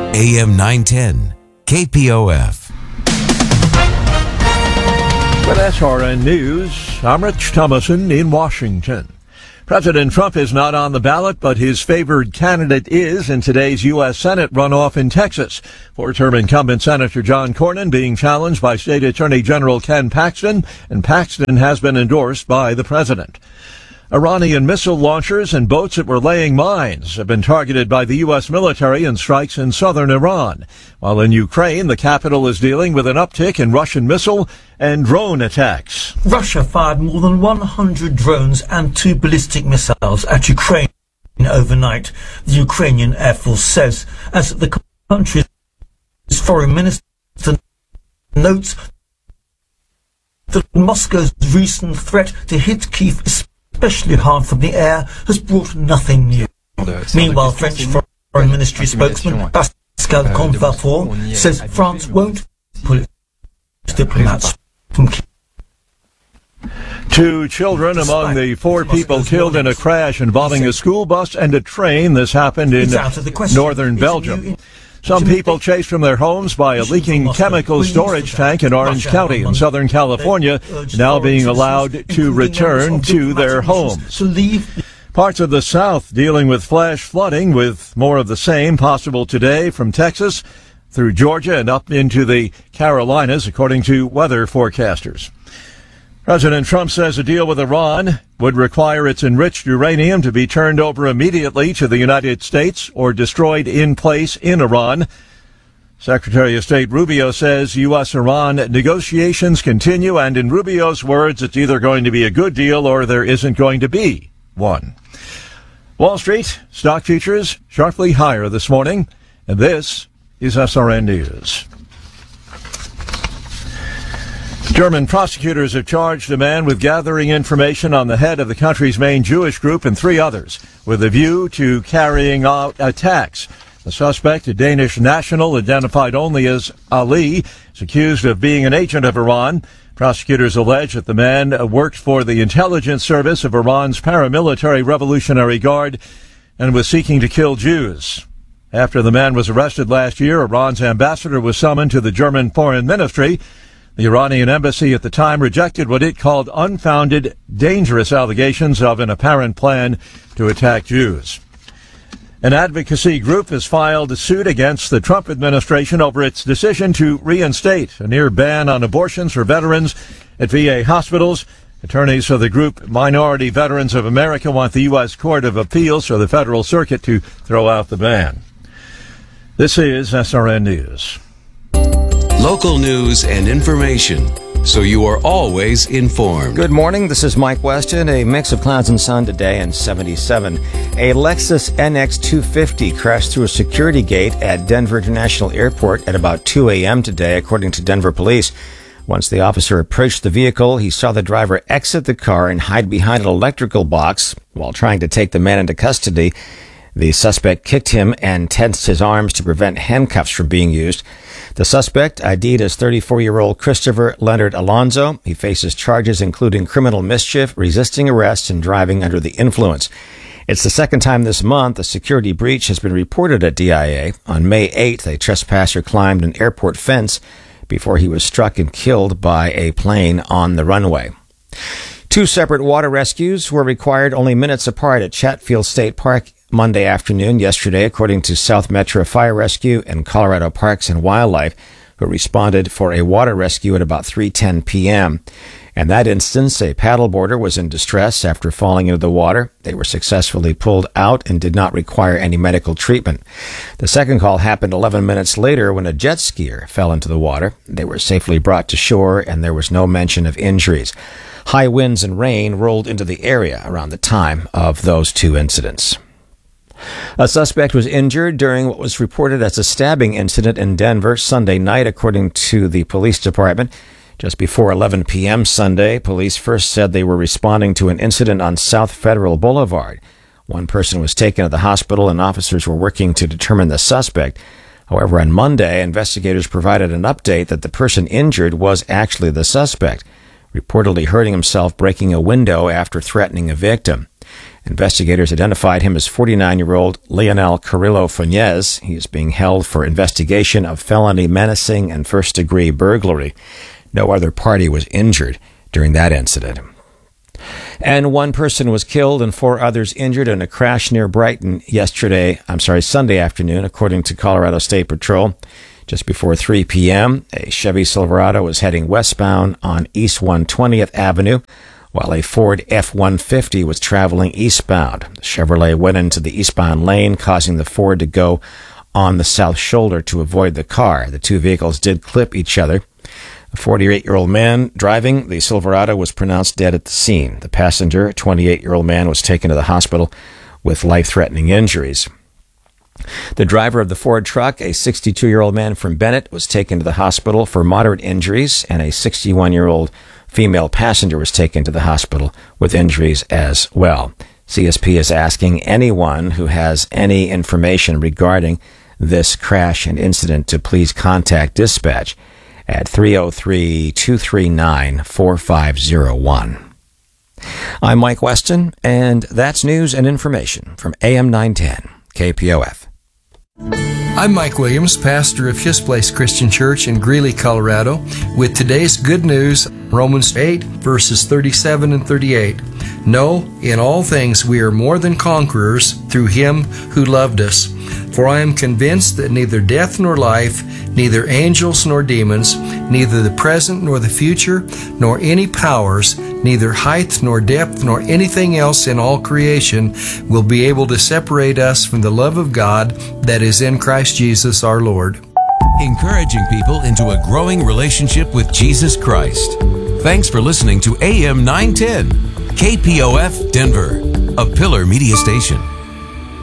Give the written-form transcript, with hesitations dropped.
AM 910, KPOF. With SRN News, I'm Rich Thomason in Washington. President Trump is not on the ballot, but his favored candidate is in today's U.S. Senate runoff in Texas. Four-term incumbent Senator John Cornyn being challenged by State Attorney General Ken Paxton, and Paxton has been endorsed by the president. Iranian missile launchers and boats that were laying mines have been targeted by the U.S. military in strikes in southern Iran. While in Ukraine, the capital is dealing with an uptick in Russian missile and drone attacks. Russia fired more than 100 drones and 2 ballistic missiles at Ukraine overnight, the Ukrainian Air Force says, as the country's foreign minister notes that Moscow's recent threat to hit Kyiv, especially hard from the air, has brought nothing new. Meanwhile, French Foreign Ministry spokesman Pascal Confavor says France won't pull its diplomats from Kyiv. 2 children among the 4 people killed in a crash involving a school bus and a train. This happened in northern Belgium. Some people chased from their homes by a leaking chemical storage tank in Orange County in Southern California, now being allowed to return to their homes. Parts of the South dealing with flash flooding, with more of the same possible today from Texas through Georgia and up into the Carolinas, according to weather forecasters. President Trump says a deal with Iran would require its enriched uranium to be turned over immediately to the United States or destroyed in place in Iran. Secretary of State Rubio says U.S.-Iran negotiations continue, and in Rubio's words, it's either going to be a good deal or there isn't going to be one. Wall Street stock futures sharply higher this morning, and this is SRN News. German prosecutors have charged a man with gathering information on the head of the country's main Jewish group and 3 others with a view to carrying out attacks. The suspect, a Danish national identified only as Ali, is accused of being an agent of Iran. Prosecutors allege that the man worked for the intelligence service of Iran's paramilitary Revolutionary Guard and was seeking to kill Jews. After the man was arrested last year, Iran's ambassador was summoned to the German Foreign Ministry. The Iranian embassy at the time rejected what it called unfounded, dangerous allegations of an apparent plan to attack Jews. An advocacy group has filed a suit against the Trump administration over its decision to reinstate a near ban on abortions for veterans at VA hospitals. Attorneys for the group Minority Veterans of America want the U.S. Court of Appeals or the Federal Circuit to throw out the ban. This is SRN News. Local news and information, so you are always informed. Good morning, this is Mike Weston. A mix of clouds and sun today and 77. A Lexus NX 250 crashed through a security gate at Denver International Airport at about 2 a.m. today, according to Denver police. Once the officer approached the vehicle, he saw the driver exit the car and hide behind an electrical box. While trying to take the man into custody, the suspect kicked him and tensed his arms to prevent handcuffs from being used. The suspect, ID'd as 34-year-old Christopher Leonard Alonzo, he faces charges including criminal mischief, resisting arrest, and driving under the influence. It's the second time this month a security breach has been reported at DIA. On May 8th, a trespasser climbed an airport fence before he was struck and killed by a plane on the runway. 2 separate water rescues were required only minutes apart at Chatfield State Park Monday afternoon yesterday, according to South Metro Fire Rescue and Colorado Parks and Wildlife, who responded for a water rescue at about 3:10 p.m. In that instance, a paddleboarder was in distress after falling into the water. They were successfully pulled out and did not require any medical treatment. The second call happened 11 minutes later when a jet skier fell into the water. They were safely brought to shore, and there was no mention of injuries. High winds and rain rolled into the area around the time of those 2 incidents. A suspect was injured during what was reported as a stabbing incident in Denver Sunday night, according to the police department. Just before 11 p.m. Sunday, police first said they were responding to an incident on South Federal Boulevard. One person was taken to the hospital and officers were working to determine the suspect. However, on Monday, investigators provided an update that the person injured was actually the suspect, reportedly hurting himself breaking a window after threatening a victim. Investigators identified him as 49-year-old Leonel Carrillo Funes. He is being held for investigation of felony menacing and first-degree burglary. No other party was injured during that incident. And one person was killed and 4 others injured in a crash near Brighton Sunday afternoon, according to Colorado State Patrol. Just before 3 p.m., a Chevy Silverado was heading westbound on East 120th Avenue, while a Ford F-150 was traveling eastbound. The Chevrolet went into the eastbound lane, causing the Ford to go on the south shoulder to avoid the car. The two vehicles did clip each other. A 48-year-old man driving the Silverado was pronounced dead at the scene. The passenger, a 28-year-old man, was taken to the hospital with life-threatening injuries. The driver of the Ford truck, a 62-year-old man from Bennett, was taken to the hospital for moderate injuries, and a 61-year-old female passenger was taken to the hospital with injuries as well. CSP is asking anyone who has any information regarding this crash and incident to please contact dispatch at 303-239-4501. I'm Mike Weston, and that's news and information from AM 910 KPOF. I'm Mike Williams, pastor of His Place Christian Church in Greeley, Colorado, with today's good news, Romans 8, verses 37 and 38. No, in all things we are more than conquerors through Him who loved us. For I am convinced that neither death nor life, neither angels nor demons, neither the present nor the future, nor any powers, neither height nor depth nor anything else in all creation will be able to separate us from the love of God that is in Christ Jesus our Lord. Encouraging people into a growing relationship with Jesus Christ. Thanks for listening to AM 910, KPOF Denver, a Pillar Media Station.